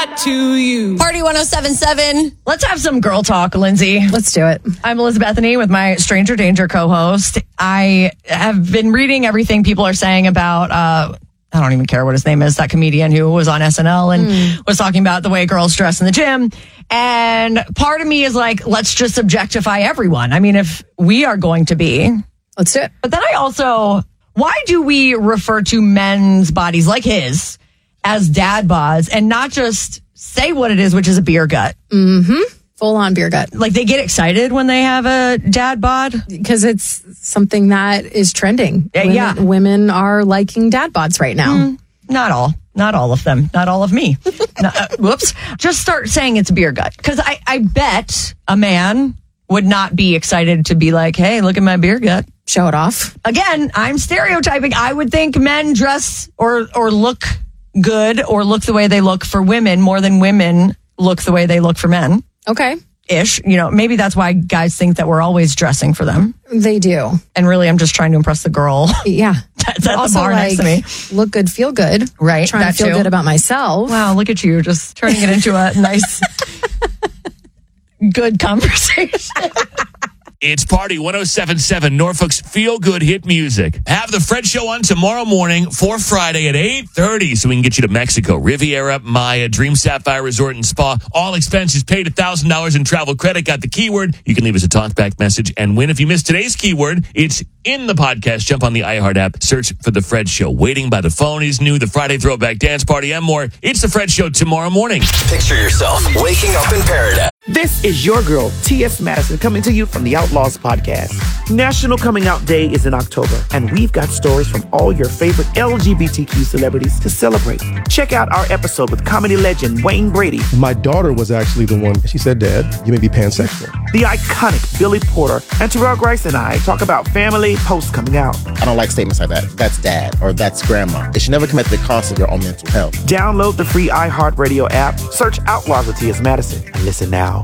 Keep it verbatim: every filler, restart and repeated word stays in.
that to you. Party one oh seven point seven. Let's have some girl talk, Lindsay. Let's do it. I'm Elizabeth Bethany with my Stranger Danger co-host. I have been reading everything people are saying about, uh, I don't even care what his name is, that comedian who was on S N L and mm. was talking about the way girls dress in the gym. And part of me is like, let's just objectify everyone. I mean, if we are going to be. Let's do it. But then I also, why do we refer to men's bodies like his as dad bods and not just say what it is, which is a beer gut? Mm-hmm. Full on beer gut. Like they get excited when they have a dad bod? Because it's something that is trending. Yeah. Women, yeah. women are liking dad bods right now. Mm, not all. Not all of them. Not all of me. Not, uh, whoops. Just start saying it's a beer gut. Because I, I bet a man would not be excited to be like, hey, look at my beer gut. Show it off. Again, I'm stereotyping. I would think men dress or or look good or look the way they look for women more than women look the way they look for men. Okay. Ish. You know, maybe that's why guys think that we're always dressing for them. They do. And really, I'm just trying to impress the girl. Yeah. That's at also, the bar like, next to me. Look good, feel good. Right. Trying to feel too. good about myself. Wow, look at you, just turning it into a nice, good conversation. It's Party one oh seven point seven, Norfolk's feel-good hit music. Have the Fred Show on tomorrow morning for Friday at eight thirty so we can get you to Mexico. Riviera, Maya, Dream Sapphire Resort and Spa. All expenses paid one thousand dollars in travel credit. Got the keyword. You can leave us a talkback message and win. If you missed today's keyword, it's in the podcast. Jump on the iHeart app. Search for The Fred Show. Waiting by the Phone is new. The Friday Throwback Dance Party and more. It's The Fred Show tomorrow morning. Picture yourself waking up in paradise. This is your girl, T S Madison, coming to you from the Outlaws Podcast. National Coming Out Day is in October, and we've got stories from all your favorite L G B T Q celebrities to celebrate. Check out our episode with comedy legend Wayne Brady. My daughter was actually the one, she said, Dad, you may be pansexual. The iconic Billy Porter and Terrell Grice and I talk about family post coming out. I don't like statements like that. That's dad or that's grandma. It should never come at the cost of your own mental health. Download the free iHeartRadio app, search Outlaws with T S Madison, and listen now.